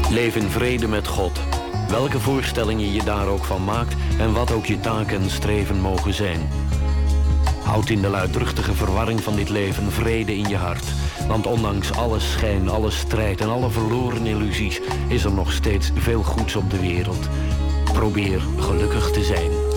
Leef in vrede met God. Welke voorstellingen je daar ook van maakt en wat ook je taak en streven mogen zijn. Houd in de luidruchtige verwarring van dit leven vrede in je hart. Want ondanks alle schijn, alle strijd en alle verloren illusies is er nog steeds veel goeds op de wereld. Probeer gelukkig te zijn.